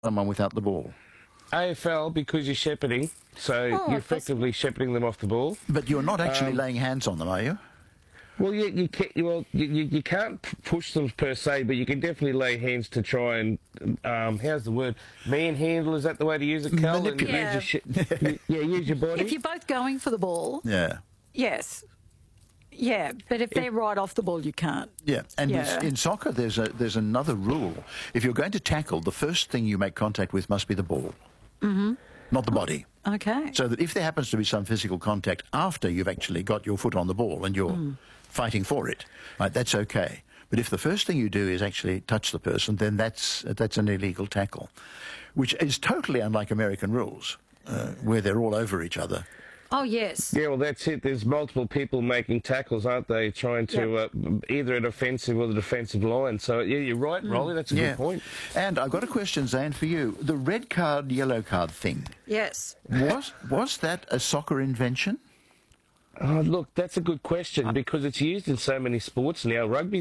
someone without the ball? AFL, because you're shepherding, so you're effectively shepherding them off the ball. But you're not actually laying hands on them, are you? Well, you can't push them per se, but you can definitely lay hands to try and, how's the word, manhandle, is that the way to use it, Cal? Manipulate. Use your body. If you're both going for the ball, yes. Yeah, but if they're right off the ball, you can't. Yeah, and in soccer, there's another rule. If you're going to tackle, the first thing you make contact with must be the ball, not the body. Okay. So that if there happens to be some physical contact after you've actually got your foot on the ball and you're fighting for it, right, that's okay. But if the first thing you do is actually touch the person, then that's an illegal tackle, which is totally unlike American rules, where they're all over each other. Oh, yes. Yeah, well, that's it. There's multiple people making tackles, aren't they, trying to either an offensive or the defensive line. So, yeah, you're right, Rolly. That's a good point. And I've got a question, Zane, for you. The red card, yellow card thing. Yes. Was that a soccer invention? Oh, look, that's a good question because it's used in so many sports now. Rugby